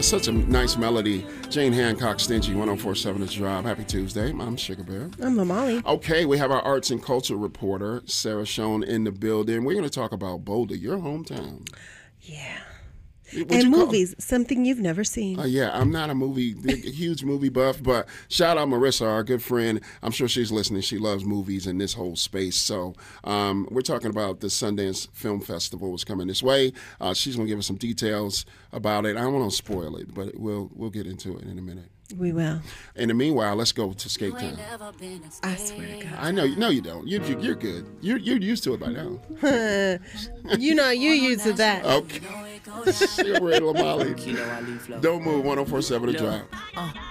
Such a nice melody. Jane Hancock, Stingy, 104.7 The Drive. Happy Tuesday. I'm Sugar Bear. I'm Mamali. Okay, we have our arts and culture reporter, Sarah Schoen, in the building. We're going to talk about Boulder, your hometown. Yeah. What'd and movies, something you've never seen. Yeah, I'm not a huge movie buff, but shout out Marissa, our good friend. I'm sure she's listening. She loves movies and this whole space. So we're talking about the Sundance Film Festival is coming this way. She's going to give us some details about it. I don't want to spoil it, but we'll get into it in a minute. We will. In the meanwhile, let's go to Skate Town. I swear to God. I know. No, you don't. You're good. You're used to it by now. You're used to that. Okay. Sugar Ray Lamali. Don't move. 104.7 The Drive.